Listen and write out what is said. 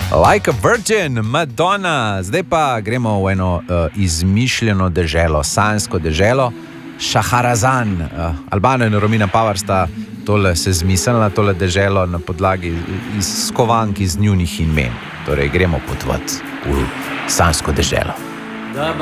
Like a Virgin, Madonna. Zdaj pa gremo v eno izmišljeno deželo, sanjsko deželo, Šaharazan. Albano in Romina Power sta tole se zmislila, tole deželo na podlagi skovank iz njunih imen. Torej gremo potovati v sanjsko deželo.